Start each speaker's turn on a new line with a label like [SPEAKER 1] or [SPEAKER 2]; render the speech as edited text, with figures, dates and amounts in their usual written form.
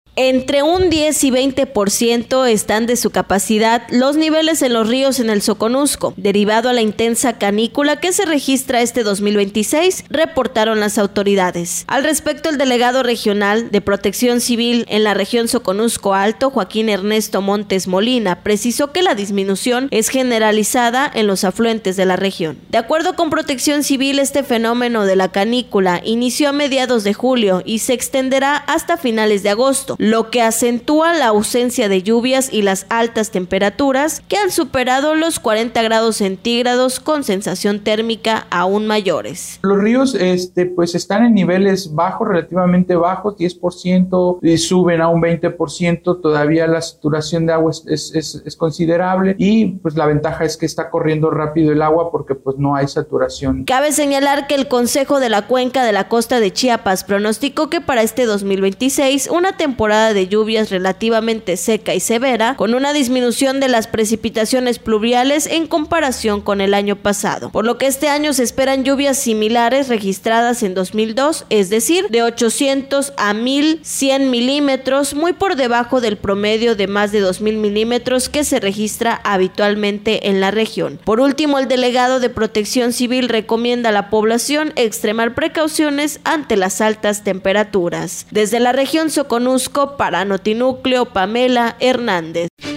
[SPEAKER 1] Entre un 10 y 20% están de su capacidad los niveles en los ríos en el Soconusco, derivado a la intensa canícula que se registra este 2026, reportaron las autoridades. Al respecto, el delegado regional de Protección Civil en la región Soconusco Alto, Joaquín Ernesto Montes Molina, precisó que la disminución es generalizada en los afluentes de la región. De acuerdo con Protección Civil, este fenómeno de la canícula inició a mediados de julio y se extenderá hasta finales de agosto, lo que acentúa la ausencia de lluvias y las altas temperaturas que han superado los 40 grados centígrados con sensación térmica aún mayores.
[SPEAKER 2] Los ríos pues están en niveles bajos, relativamente bajos, 10%, y suben a un 20%, todavía la saturación de agua es considerable y pues la ventaja es que está corriendo rápido el agua porque pues no hay saturación.
[SPEAKER 1] Cabe señalar que el Consejo de la Cuenca de la Costa de Chiapas pronosticó que para este 2026 una temporada de lluvias relativamente seca y severa, con una disminución de las precipitaciones pluviales en comparación con el año pasado, por lo que este año se esperan lluvias similares registradas en 2002, es decir, de 800 a 1100 milímetros, muy por debajo del promedio de más de 2000 milímetros que se registra habitualmente en la región. Por último, el delegado de Protección Civil recomienda a la población extremar precauciones ante las altas temperaturas. Desde la región Soconusco, para Notinúcleo, Pamela Hernández.